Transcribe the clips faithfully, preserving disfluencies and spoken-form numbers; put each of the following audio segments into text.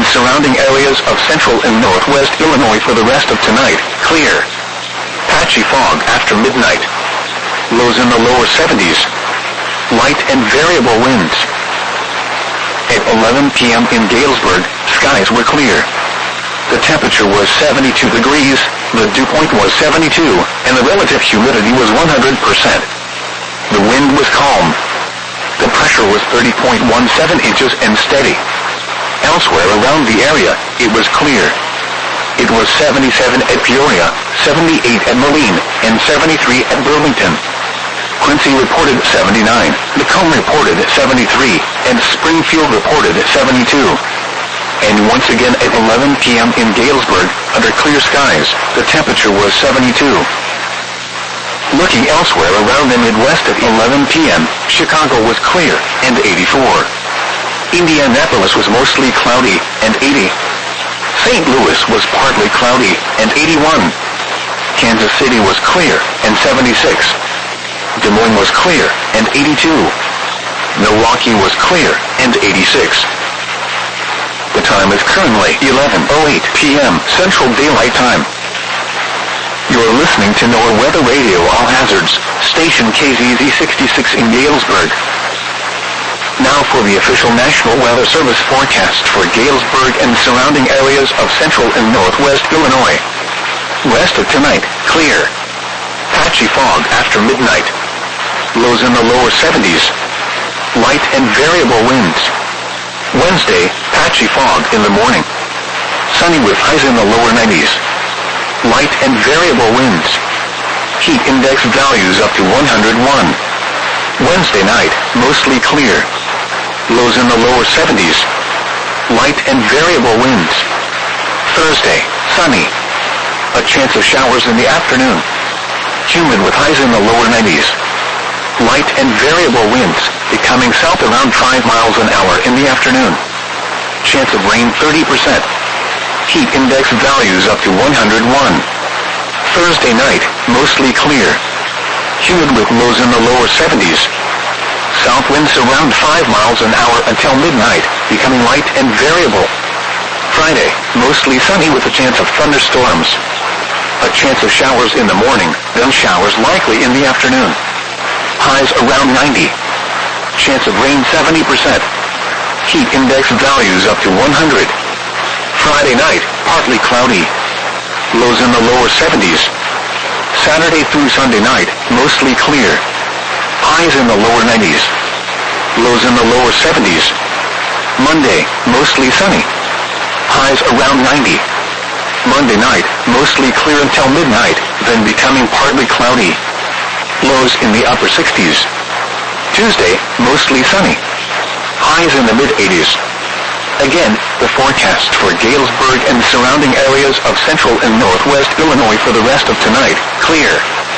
surrounding areas of central and northwest Illinois for the rest of tonight, clear. Patchy fog after midnight. Lows in the lower seventies. Light and variable winds. At eleven p.m. in Galesburg, skies were clear. The temperature was seventy-two degrees, the dew point was seventy-two, and the relative humidity was one hundred percent. The wind was calm. The pressure was thirty point one seven inches and steady. Elsewhere around the area, it was clear. It was seventy-seven at Peoria, seventy-eight at Moline, and seventy-three at Burlington. Quincy reported seventy-nine, Macomb reported seventy-three, and Springfield reported seventy-two. And once again at eleven p.m. in Galesburg, under clear skies, the temperature was seventy-two. Looking elsewhere around the Midwest at eleven p.m., Chicago was clear, and eighty-four. Indianapolis was mostly cloudy, and eighty. Saint Louis was partly cloudy, and eighty-one. Kansas City was clear, and seventy-six. Des Moines was clear, and eighty-two. Milwaukee was clear, and eighty-six. The time is currently eleven oh eight p.m. Central Daylight Time. You're listening to NOAA Weather Radio All Hazards, station K Z Z sixty-six in Galesburg. Now for the official National Weather Service forecast for Galesburg and surrounding areas of central and northwest Illinois. Rest of tonight, clear. Patchy fog after midnight. Lows in the lower seventies. Light and variable winds. Wednesday, patchy fog in the morning. Sunny with highs in the lower nineties. Light and variable winds. Heat index values up to one hundred one. Wednesday night, mostly clear. Lows in the lower seventies. Light and variable winds. Thursday, sunny. A chance of showers in the afternoon. Humid with highs in the lower nineties. Light and variable winds, becoming south around five miles an hour in the afternoon. Chance of rain thirty percent. Heat index values up to one hundred one. Thursday night, mostly clear. Humid with lows in the lower seventies. South winds around five miles an hour until midnight, becoming light and variable. Friday, mostly sunny with a chance of thunderstorms. A chance of showers in the morning, then showers likely in the afternoon. Highs around ninety. Chance of rain seventy percent. Heat index values up to one hundred. Friday night, partly cloudy. Lows in the lower seventies. Saturday through Sunday night, mostly clear. Highs in the lower nineties. Lows in the lower seventies. Monday, mostly sunny. Highs around ninety. Monday night, mostly clear until midnight, then becoming partly cloudy. Lows in the upper sixties. Tuesday, mostly sunny. Highs in the mid-eighties. Again, the forecast for Galesburg and surrounding areas of central and northwest Illinois for the rest of tonight, clear.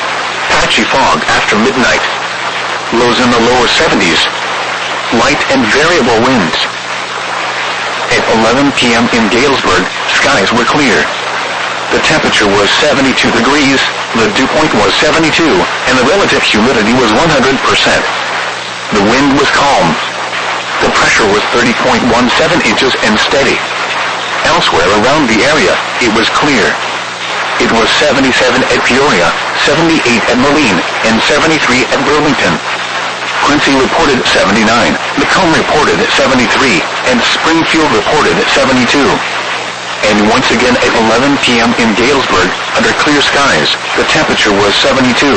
Patchy fog after midnight. Lows in the lower seventies. Light and variable winds. At eleven p.m. in Galesburg, skies were clear. The temperature was seventy-two degrees, the dew point was seventy-two, and the relative humidity was one hundred percent. The wind was calm. The pressure was thirty point one seven inches and steady. Elsewhere around the area, it was clear. It was seventy-seven at Peoria, seventy-eight at Moline, and seventy-three at Burlington. Quincy reported seventy-nine, Macomb reported seventy-three, and Springfield reported seventy-two. And once again at eleven p.m. in Galesburg, under clear skies, the temperature was seventy-two.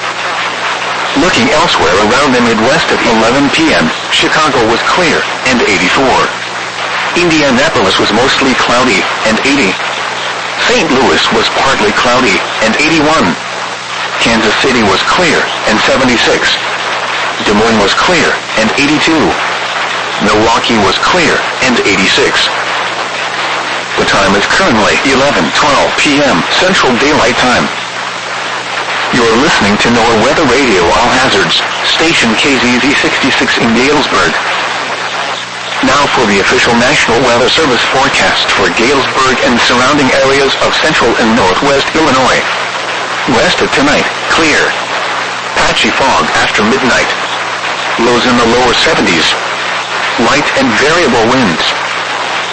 Looking elsewhere around the Midwest at eleven p.m., Chicago was clear, and eighty-four. Indianapolis was mostly cloudy, and eighty. Saint Louis was partly cloudy, and eighty-one. Kansas City was clear, and seventy-six. Des Moines was clear, and eighty-two. Milwaukee was clear, and eighty-six. The time is currently eleven twelve p.m. Central Daylight Time. You're listening to NOAA Weather Radio All Hazards, station K Z Z sixty-six in Galesburg. Now for the official National Weather Service forecast for Galesburg and surrounding areas of central and northwest Illinois. Rest of tonight, clear. Patchy fog after midnight. Lows in the lower seventies. Light and variable winds.